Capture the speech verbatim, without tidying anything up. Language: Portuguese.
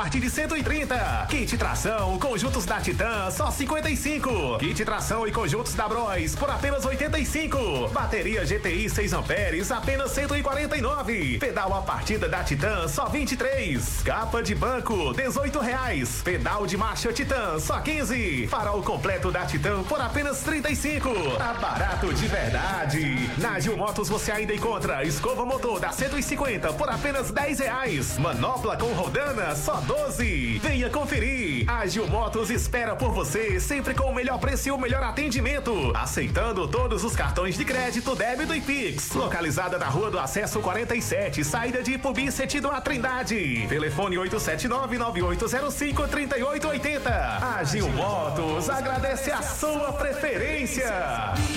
partir de cento e trinta. Kit tração, conjuntos da Titan, só cinquenta e cinco. Kit tração e conjuntos da Bros, por apenas oitenta e cinco. Bateria G T I seis amperes, apenas cento e quarenta e nove. Pedal a partida da Titan, só vinte e três. Capa de banco, dezoito reais. Pedal de marcha Titan, só quinze. Farol completo da Titan, por apenas trinta e cinco. Tá barato de verdade. Na Gil Motos você ainda encontra escova motor da cento e cinquenta por apenas dez reais. Manopla com rodana, só doze. Venha conferir. A Gil Motos espera por você, sempre com o melhor preço e o melhor atendimento. Aceitando todos os cartões de crédito, débito e Pix. Localizada na Rua do Acesso quarenta e sete, saída de Ipubi, sentido a Trindade. Telefone oito sete nove, nove oito zero cinco, três oito oito zero. A Gil Motos agradece a sua preferência.